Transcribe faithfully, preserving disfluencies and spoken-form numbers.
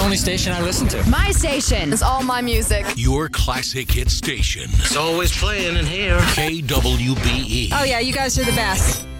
only station I listen to. My station is all my music. Your classic hit station. It's always playing in here. K W B E. Oh, yeah, you guys are the best.